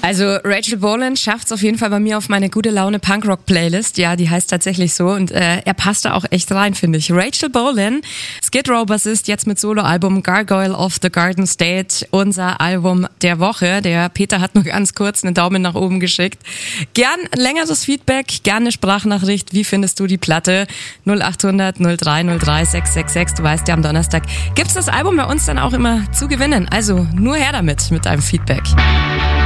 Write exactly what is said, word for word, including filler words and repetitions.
Also Rachel Bolan schafft es auf jeden Fall bei mir auf meine gute Laune Punkrock-Playlist. Ja, die heißt tatsächlich so und äh, er passt da auch echt rein, finde ich. Rachel Bolan, Skid Row Bassist, jetzt mit Soloalbum Gargoyle of the Garden State, unser Album der Woche. Der Peter hat nur ganz kurz einen Daumen nach oben geschickt. Gern längeres Feedback, gerne eine Sprachnachricht. Wie findest du die Platte? null acht hundert null drei null drei sechs sechs sechs. Du weißt ja, am Donnerstag gibt's das Album bei uns dann auch immer zu gewinnen. Also nur her damit, mit deinem Feedback.